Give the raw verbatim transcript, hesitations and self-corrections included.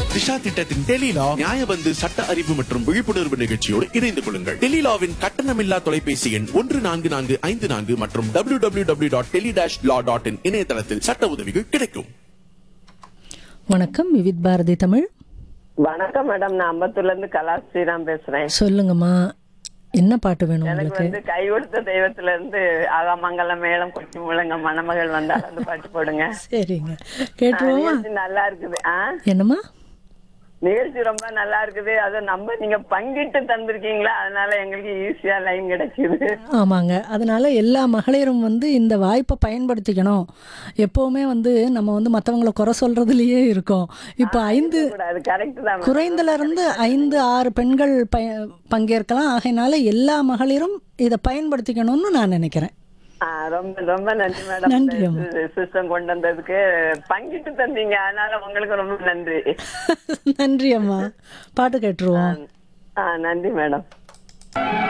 திஷா திட்டத்தின் டெலிலா நியாயபந்து சட்ட அறிவு மற்றும் விழிப்புணர்வு நிகழ்ச்சியோடு இணைந்து கொள்ளுங்கள். டெலிலாவின் கட்டணமில்லா தொலைபேசி எண் ஒன்று நான்கு நான்கு ஐந்து நான்கு மற்றும் W W W dot tele dash law dot in இணையதளத்தில் சட்ட உதவிகள் கிடைக்கும். வணக்கம், விவித் பாரதி தமிழ். வணக்கம் மேடம், நான் அம்பத்தூர்ல இருந்து கலா ஸ்ரீராம் பேசுறேன். சொல்லுங்கம்மா, என்ன பாட்டு வேணும் எனக்கு உங்களுக்கு? வந்து கை கொடுத்த தெய்வத்துல இருந்து ஆகாமங்கலம் மேளம் கொச்சி முழங்க மணமகள் வந்தால் அந்த பாட்டு போடுங்க. சரிங்க, கேட்டுருவோமா? நிகழ்ச்சி நல்லா இருக்குது. ஆ என்னம்மா? நிகழ்ச்சி ரொம்ப நல்லா இருக்குது. அதை நம்ம நீங்க பங்கிட்டு தந்திருக்கீங்களா, அதனால எங்களுக்கு ஈஸியா லைன் கிடைக்குது. ஆமாங்க, அதனால எல்லா மகளிரும் வந்து இந்த வாய்ப்பை பயன்படுத்திக்கணும். எப்போவுமே வந்து நம்ம வந்து மற்றவங்களை குறை சொல்றதுலயே இருக்கோம். இப்போ ஐந்து அது கரெக்ட் தான். குறைந்தல இருந்து ஐந்து ஆறு பெண்கள் ப பங்கேற்கலாம். ஆகையினால எல்லா மகளிரும் இதை பயன்படுத்திக்கணும்னு நான் நினைக்கிறேன். ரொம்ப ரொம்ப நன்றி மேடம். நன்றி. சிஸ்டம் கொண்டு வந்ததுக்கு பங்கிட்டு தந்தீங்க, அதனால உங்களுக்கு ரொம்ப நன்றி. நன்றி அம்மா. பாட்டு கேட்டுருவோம். நன்றி மேடம்.